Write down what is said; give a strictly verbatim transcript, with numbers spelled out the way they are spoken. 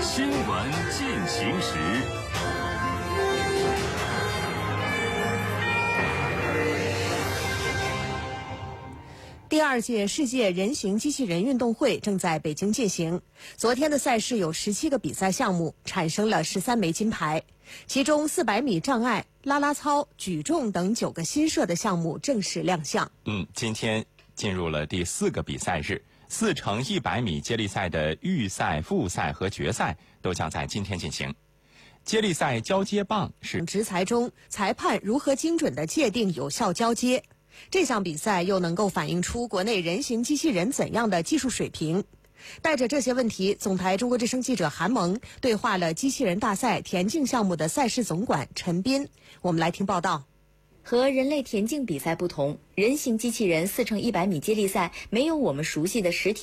新闻进行时。 第二届世界人形机器人运动会正在北京进行。昨天的赛事有十七个比赛项目，产生了十三枚金牌，其中四百米障碍、啦啦操、举重等九个新设的项目正式亮相。 嗯，今天进入了第四个比赛日，四乘一百米接力赛的预赛、复赛和决赛都将在今天进行。接力赛交接棒是直裁中裁判如何精准地界定有效交接。这项比赛又能够反映出国内人形机器人怎样的技术水平？带着这些问题，总台中国之声记者韩萌对话了机器人大赛田径项目的赛事总管陈斌。我们来听报道。 和人类田径比赛不同，人形机器人四乘一百米接力赛没有我们熟悉的实体